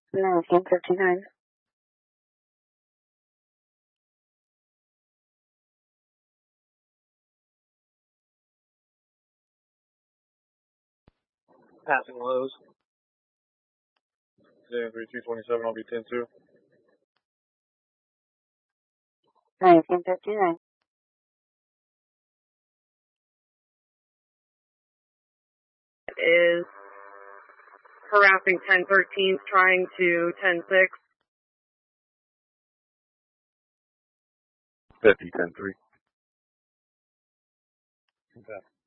No, 10:59. Passing lows. Zero 3227, I'll be 10-2. 10:59. Is harassing 1013, trying to 10-6. 50, 10-3. Okay.